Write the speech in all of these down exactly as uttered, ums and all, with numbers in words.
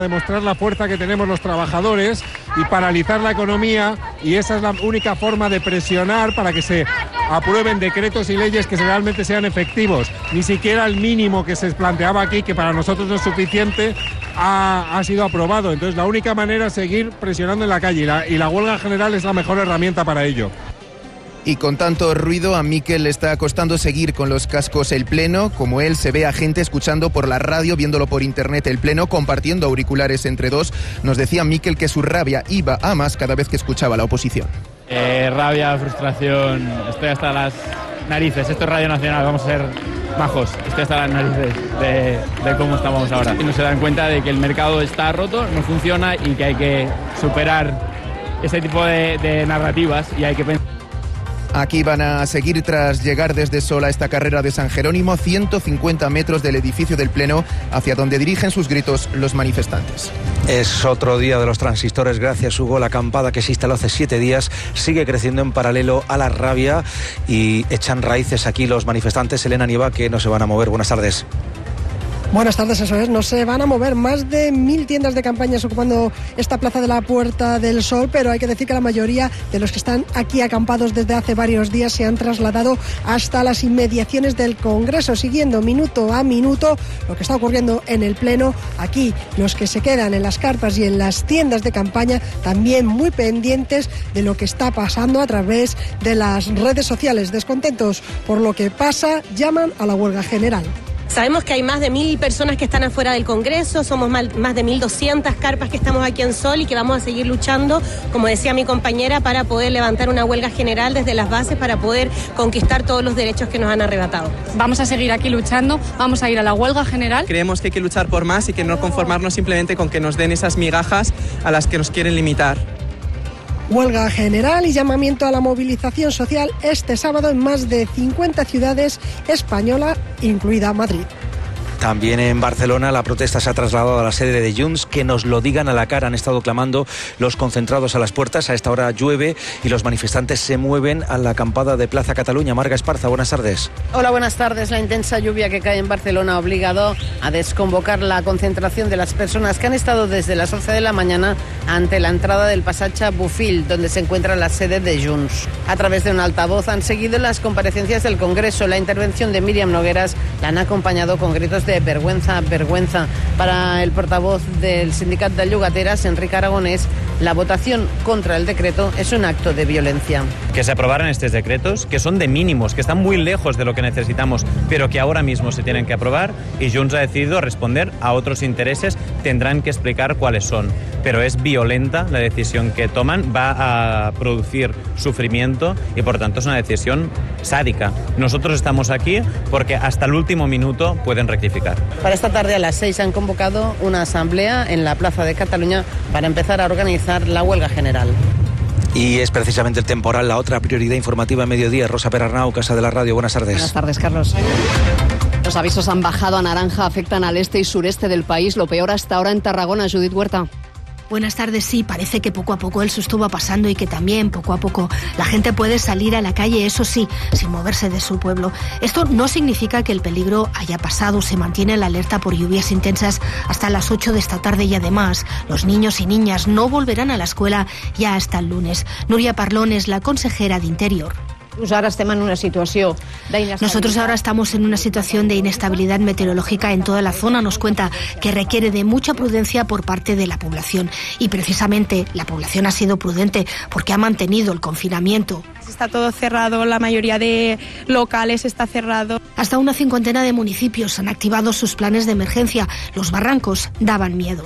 demostrar la fuerza que tenemos los trabajadores y paralizar la economía, y esa es la única forma de presionar para que se aprueben decretos y leyes que realmente sean efectivos. Ni siquiera el mínimo que se planteaba aquí, que para nosotros no es suficiente, ha, ha sido aprobado. Entonces la única manera es seguir presionando en la calle, y la, y la huelga general es la mejor herramienta para ello. Y con tanto ruido, a Mikel le está costando seguir con los cascos el pleno. Como él, se ve a gente escuchando por la radio, viéndolo por internet el pleno, compartiendo auriculares entre dos. Nos decía Mikel que su rabia iba a más cada vez que escuchaba a la oposición. Eh, rabia, frustración, estoy hasta las narices. Esto es Radio Nacional, vamos a ser majos. Estoy hasta las narices de, de cómo estamos ahora. Y no se dan cuenta de que el mercado está roto, no funciona y que hay que superar ese tipo de, de narrativas y hay que pensar. Aquí van a seguir tras llegar desde Sol a esta carrera de San Jerónimo, ciento cincuenta metros del edificio del Pleno, hacia donde dirigen sus gritos los manifestantes. Es otro día de los transistores, gracias Hugo. La acampada que se instaló hace siete días sigue creciendo en paralelo a la rabia y echan raíces aquí los manifestantes. Elena Nieva, que no se van a mover. Buenas tardes. Buenas tardes, eso es, no se van a mover. Más de mil tiendas de campañas ocupando esta plaza de la Puerta del Sol, pero hay que decir que la mayoría de los que están aquí acampados desde hace varios días se han trasladado hasta las inmediaciones del Congreso, siguiendo minuto a minuto lo que está ocurriendo en el Pleno. Aquí, los que se quedan en las carpas y en las tiendas de campaña, también muy pendientes de lo que está pasando a través de las redes sociales. Descontentos por lo que pasa, llaman a la huelga general. Sabemos que hay más de mil personas que están afuera del Congreso, somos más de mil doscientas carpas que estamos aquí en Sol y que vamos a seguir luchando, como decía mi compañera, para poder levantar una huelga general desde las bases para poder conquistar todos los derechos que nos han arrebatado. Vamos a seguir aquí luchando, vamos a ir a la huelga general. Creemos que hay que luchar por más y que no conformarnos simplemente con que nos den esas migajas a las que nos quieren limitar. Huelga general y llamamiento a la movilización social este sábado en más de cincuenta ciudades españolas, incluida Madrid. También en Barcelona la protesta se ha trasladado a la sede de Junts. Que nos lo digan a la cara, han estado clamando los concentrados a las puertas. A esta hora llueve y los manifestantes se mueven a la acampada de Plaza Cataluña. Marga Esparza, buenas tardes. Hola, buenas tardes. La intensa lluvia que cae en Barcelona ha obligado a desconvocar la concentración de las personas que han estado desde las once de la mañana ante la entrada del Passatge Bofill, donde se encuentra la sede de Junts. A través de un altavoz han seguido las comparecencias del Congreso. La intervención de Míriam Nogueras la han acompañado con gritos de de vergüenza, vergüenza. Para el portavoz del Sindicat de Llogateras, Enrique Aragonés, la votación contra el decreto es un acto de violencia. Que se aprobaran estos decretos, que son de mínimos, que están muy lejos de lo que necesitamos, pero que ahora mismo se tienen que aprobar, y Junts ha decidido responder a otros intereses, tendrán que explicar cuáles son. Pero es violenta la decisión que toman, va a producir sufrimiento y por tanto es una decisión sádica. Nosotros estamos aquí porque hasta el último minuto pueden rectificar. Para esta tarde a las seis han convocado una asamblea en la Plaza de Cataluña para empezar a organizar la huelga general. Y es precisamente el temporal la otra prioridad informativa a mediodía. Rosa Perarnau, Casa de la Radio, buenas tardes. Buenas tardes, Carlos. Los avisos han bajado a naranja, afectan al este y sureste del país. Lo peor hasta ahora en Tarragona. Judith Huerta. Buenas tardes, sí, parece que poco a poco el susto va pasando y que también poco a poco la gente puede salir a la calle, eso sí, sin moverse de su pueblo. Esto no significa que el peligro haya pasado, se mantiene la alerta por lluvias intensas hasta las ocho de esta tarde y además los niños y niñas no volverán a la escuela ya hasta el lunes. Núria Parlón es la consejera de Interior. Nosotros ahora estamos en una situación de inestabilidad meteorológica en toda la zona. Nos cuenta que requiere de mucha prudencia por parte de la población. Y precisamente la población ha sido prudente porque ha mantenido el confinamiento. Está todo cerrado, la mayoría de locales está cerrado. Hasta una cincuentena de municipios han activado sus planes de emergencia. Los barrancos daban miedo.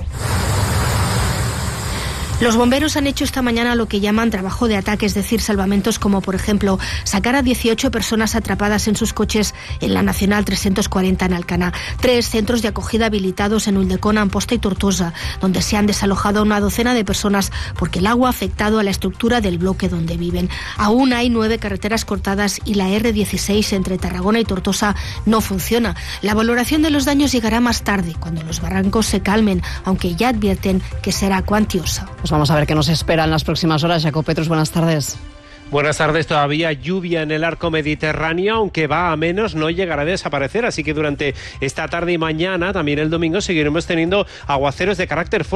Los bomberos han hecho esta mañana lo que llaman trabajo de ataque, es decir, salvamentos como, por ejemplo, sacar a dieciocho personas atrapadas en sus coches en la Nacional trescientos cuarenta en Alcanar. Tres centros de acogida habilitados en Ulldecona, Amposta y Tortosa, donde se han desalojado a una docena de personas porque el agua ha afectado a la estructura del bloque donde viven. Aún hay nueve carreteras cortadas y la erre dieciséis entre Tarragona y Tortosa no funciona. La valoración de los daños llegará más tarde, cuando los barrancos se calmen, aunque ya advierten que será cuantiosa. Pues vamos a ver qué nos espera en las próximas horas. Jacob Petrus, buenas tardes. Buenas tardes. Todavía lluvia en el arco mediterráneo, aunque va a menos, no llegará a desaparecer. Así que durante esta tarde y mañana, también el domingo, seguiremos teniendo aguaceros de carácter fuerte.